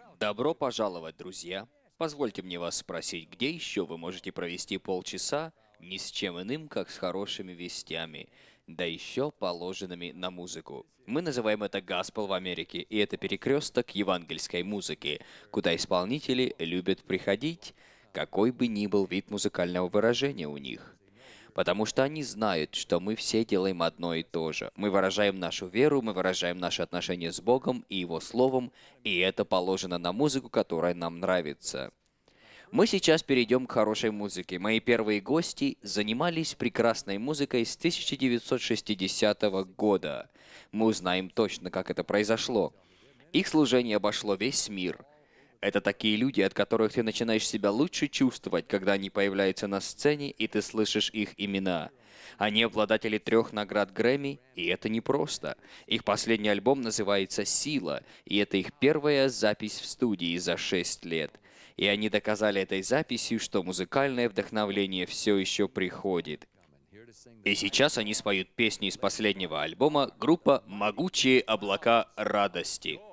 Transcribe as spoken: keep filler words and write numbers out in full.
Добро пожаловать, друзья! Позвольте мне вас спросить, где еще вы можете провести полчаса ни с чем иным, как с хорошими вестями, да еще положенными на музыку. Мы называем это Gospel в Америке, и это перекресток евангельской музыки, куда исполнители любят приходить, какой бы ни был вид музыкального выражения у них. Потому что они знают, что мы все делаем одно и то же. Мы выражаем нашу веру, мы выражаем наши отношения с Богом и Его Словом, и это положено на музыку, которая нам нравится. Мы сейчас перейдем к хорошей музыке. Мои первые гости занимались прекрасной музыкой с тысяча девятьсот шестидесятого года. Мы узнаем точно, как это произошло. Их служение обошло весь мир. Это такие люди, от которых ты начинаешь себя лучше чувствовать, когда они появляются на сцене, и ты слышишь их имена. Они обладатели трех наград Грэмми, и это непросто. Их последний альбом называется «Сила», и это их первая запись в студии за шесть лет. И они доказали этой записью, что музыкальное вдохновление все еще приходит. И сейчас они споют песни из последнего альбома группа «Могучие облака радости».